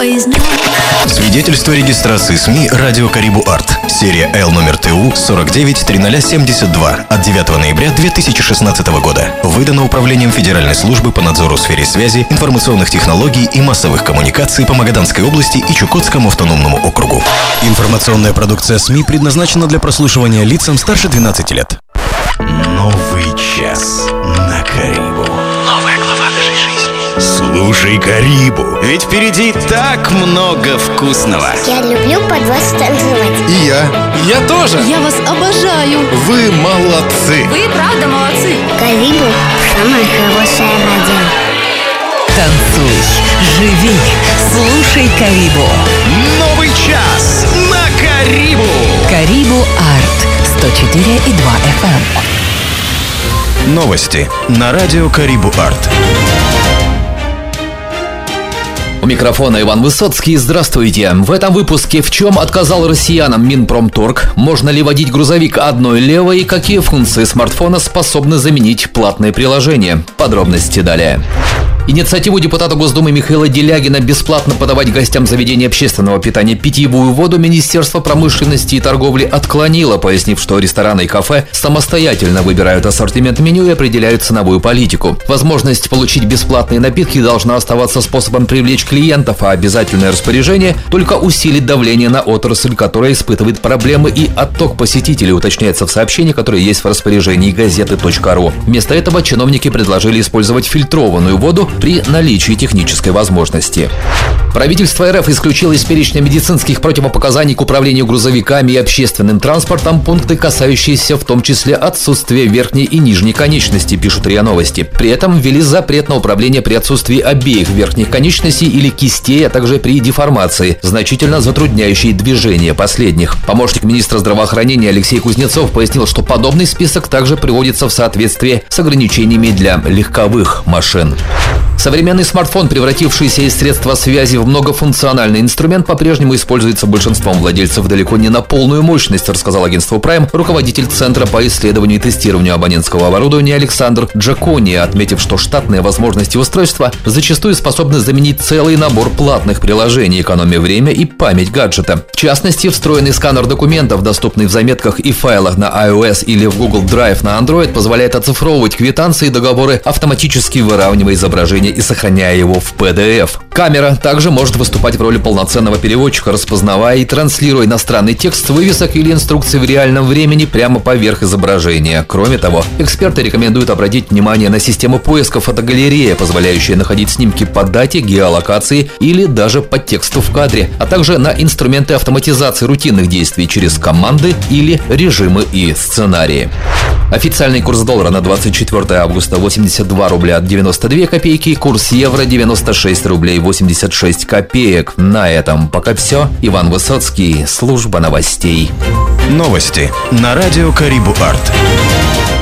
Свидетельство регистрации СМИ «Радио Карибу Арт». Серия Л номер ТУ 49-0072 от 9 ноября 2016 года. Выдано Управлением Федеральной службы по надзору в сфере связи, информационных технологий и массовых коммуникаций по Магаданской области и Чукотскому автономному округу. Информационная продукция СМИ предназначена для прослушивания лицам старше 12 лет. Новый час на Карибу. Новая глава нашей жизни. Слушай Карибу, ведь впереди так много вкусного. Я люблю под вас танцевать. И я тоже. Я вас обожаю. Вы молодцы. Вы правда молодцы. Карибу – самое хорошее радио. Танцуй, живи, слушай Карибу. Новый час на Карибу. Карибу Арт 104,2 FM. Новости на радио Карибу Арт. У микрофона Иван Высоцкий. Здравствуйте. В этом выпуске: в чем отказал россиянам Минпромторг? Можно ли водить грузовик одной левой? Какие функции смартфона способны заменить платные приложения? Подробности далее. Инициативу депутата Госдумы Михаила Делягина бесплатно подавать гостям заведения общественного питания питьевую воду Министерство промышленности и торговли отклонило, пояснив, что рестораны и кафе самостоятельно выбирают ассортимент меню и определяют ценовую политику. Возможность получить бесплатные напитки должна оставаться способом привлечь клиентов, а обязательное распоряжение только усилит давление на отрасль, которая испытывает проблемы и отток посетителей, уточняется в сообщении, которое есть в распоряжении газеты.ру. Вместо этого чиновники предложили использовать фильтрованную воду при наличии технической возможности. Правительство РФ исключило из перечня медицинских противопоказаний к управлению грузовиками и общественным транспортом пункты, касающиеся в том числе отсутствия верхней и нижней конечности, пишут РИА Новости. При этом ввели запрет на управление при отсутствии обеих верхних конечностей или кистей, а также при деформации, значительно затрудняющей движение последних. Помощник министра здравоохранения Алексей Кузнецов пояснил, что подобный список также приводится в соответствии с ограничениями для легковых машин. Современный смартфон, превратившийся из средства связи в многофункциональный инструмент, по-прежнему используется большинством владельцев далеко не на полную мощность, рассказал агентству Prime руководитель Центра по исследованию и тестированию абонентского оборудования Александр Джакони, отметив, что штатные возможности устройства зачастую способны заменить целый набор платных приложений, экономя время и память гаджета. В частности, встроенный сканер документов, доступный в заметках и файлах на iOS или в Google Drive на Android, позволяет оцифровывать квитанции и договоры, автоматически выравнивая изображение и сохраняя его в PDF. Камера также может выступать в роли полноценного переводчика, распознавая и транслируя иностранный текст с вывесок или инструкций в реальном времени прямо поверх изображения. Кроме того, эксперты рекомендуют обратить внимание на систему поиска фотогалерея, позволяющая находить снимки по дате, геолокации или даже по тексту в кадре, а также на инструменты автоматизации рутинных действий через команды или режимы и сценарии. Официальный курс доллара на 24 августа 82 рубля 92 копейки, курс евро 96 рублей 86 копеек. На этом пока все. Иван Высоцкий, служба новостей. Новости на радио Карибу Арт.